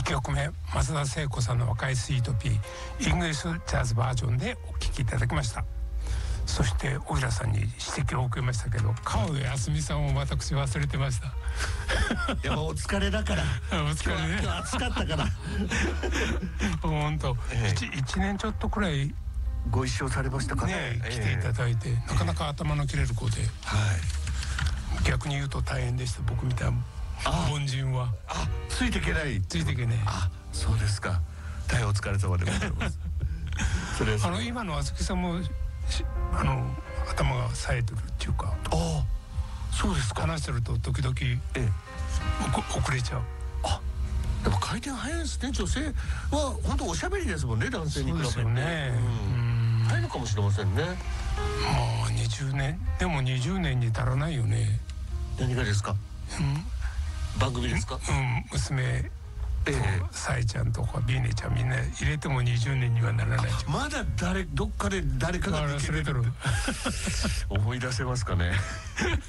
曲目松田聖子さんの若いスイートピーイングリッシュジャズバージョンでお聴きいただきました。そして小平さんに指摘を受けましたけど、川上康美さんを私忘れてました。 いやもうお疲れだからお疲れね。 今日暑かったから本当、1年ちょっとくらいご一緒されましたかね、来ていただいて、なかなか頭の切れる子で、逆に言うと大変でした。僕みたいな凡人はついていけない。 ついていけない。 そうですか。大変お疲れ様でございます。それ今のあずきさんも頭が冴えてるっていうか、 そうですか。 話してると時々遅れちゃう。 でも回転早いですね。女性は本当おしゃべりですもんね、男性に比べて。 そうですよね。 早いのかもしれませんね。 まあ20年でも20年に足らないよね。 何がですか？番組ですか？ 娘さえちゃんとかビーネちゃんみんな入れても20年にはならない。 まだどっかで誰かが忘れてる。 思い出せますかね。